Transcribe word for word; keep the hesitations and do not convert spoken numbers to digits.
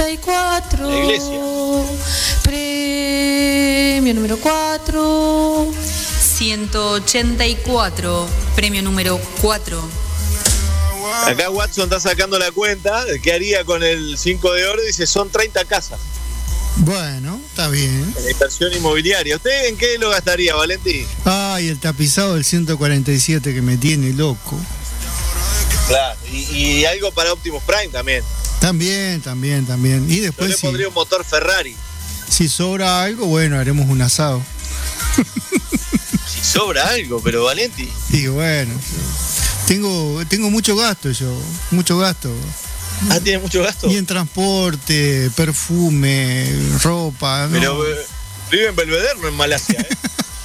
ochenta y cuatro. La iglesia. Premio número cuatro. ciento ochenta y cuatro, premio número cuatro. Acá Watson está sacando la cuenta de qué haría con el cinco de oro y dice, son treinta casas. Bueno, está bien. En la inversión inmobiliaria. ¿Usted en qué lo gastaría, Valentín? Ay, el tapizado del ciento cuarenta y siete que me tiene loco. Claro, y, y algo para Optimus Prime también. También, también, también. Y después Yo le si, pondría un motor Ferrari. si sobra algo, bueno, haremos un asado. Si sobra algo, pero Valenti. Y bueno, tengo, tengo mucho gasto yo, mucho gasto. Ah, ¿tiene mucho gasto? Y en transporte, perfume, ropa. Pero no. eh, vive en Belvedere, no en Malasia, ¿eh?